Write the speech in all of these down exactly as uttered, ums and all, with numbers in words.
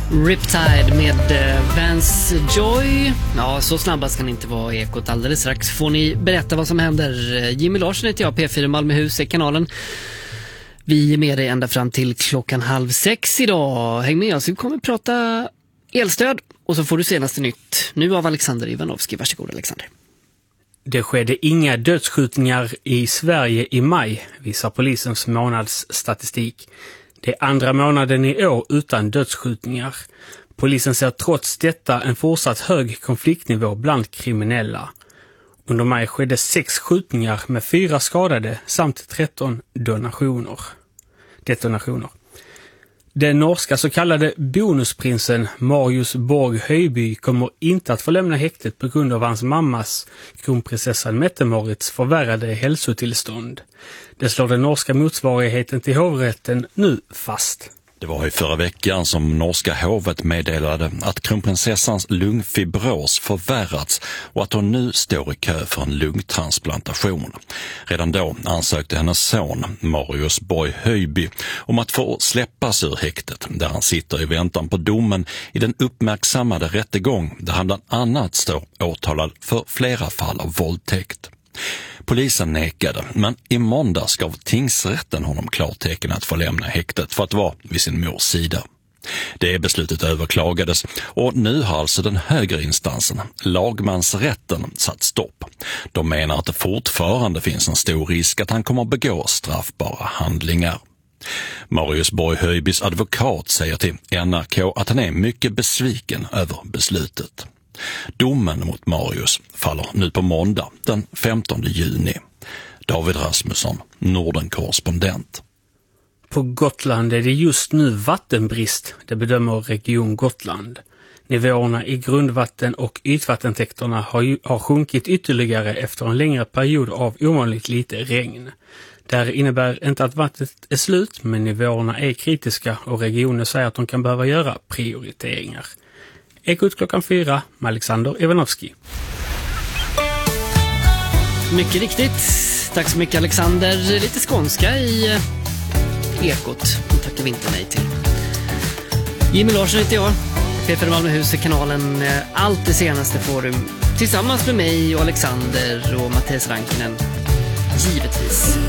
Riptide med uh, Vance Joy. Ja, så snabba ska ni inte vara i Ekot. Alldeles strax får ni berätta vad som händer. Jimmy Larsson heter jag, P fyra Malmöhus är kanalen. Vi är med dig ända fram till klockan halv sex idag. Häng med oss, vi kommer prata elstöd och så får du senaste nytt. Nu av Alexander Ivanovski. Varsågod Alexander. Det skedde inga dödsskjutningar i Sverige i maj, visar polisens månadsstatistik. Det är andra månaden i år utan dödsskjutningar. Polisen ser trots detta en fortsatt hög konfliktnivå bland kriminella. Under maj skedde sex skjutningar med fyra skadade samt tretton donationer. detonationer. Den norska så kallade bonusprinsen Marius Borg Höjby kommer inte att få lämna häktet på grund av hans mammas, kronprinsessan Mette-Marits, förvärrade hälsotillstånd. Det slår den norska motsvarigheten till hovrätten nu fast. Det var i förra veckan som norska hovet meddelade att kronprinsessans lungfibros förvärrats och att hon nu står i kö för en lungtransplantation. Redan då ansökte hennes son Marius Borg Höjby om att få släppas ur häktet där han sitter i väntan på domen i den uppmärksammade rättegång där han bland annat står åtalad för flera fall av våldtäkt. Polisen nekade, men i måndags gav tingsrätten honom klartecken att få lämna häktet för att vara vid sin mors sida. Det beslutet överklagades och nu har alltså den högre instansen, lagmansrätten, satt stopp. De menar att det fortfarande finns en stor risk att han kommer att begå straffbara handlingar. Marius Borg Höjbys advokat säger till N R K att han är mycket besviken över beslutet. Domen mot Marius faller nu på måndag den femtonde juni. David Rasmusson, Norden-korrespondent. På Gotland är det just nu vattenbrist, det bedömer Region Gotland. Nivåerna i grundvatten- och ytvattentäkterna har, ju, har sjunkit ytterligare efter en längre period av ovanligt lite regn. Det här innebär inte att vattnet är slut, men nivåerna är kritiska och regionen säger att de kan behöva göra prioriteringar. Ekot klockan fyra med Alexander Ivanovski. Mycket riktigt. Tack så mycket Alexander. Lite skånska i Ekot. Och tackar vi inte nej till. Jimmy Larsson heter jag. P fyra Malmöhus är kanalen. Allt det senaste får du tillsammans med mig och Alexander och Mattias Rankinen. Givetvis.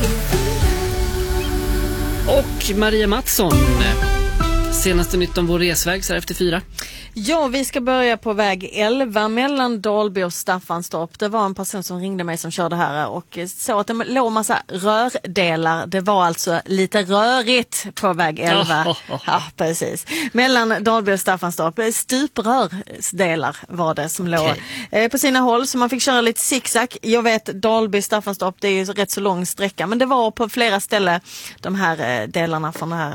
Och Maria Mattsson. Senaste nytt om vår resväg så här efter fyra. Ja, vi ska börja på väg elva mellan Dalby och Staffanstorp. Det var en person som ringde mig som körde här och sa att det låg massa rördelar. Det var alltså lite rörigt på väg elva. Oh, oh, oh. Ja, precis. Mellan Dalby och Staffanstorp. Stuprörsdelar var det som okay. låg på sina håll. Så man fick köra lite zigzag. Jag vet, Dalby, Staffanstorp, det är ju rätt så lång sträcka. Men det var på flera ställen de här delarna från den här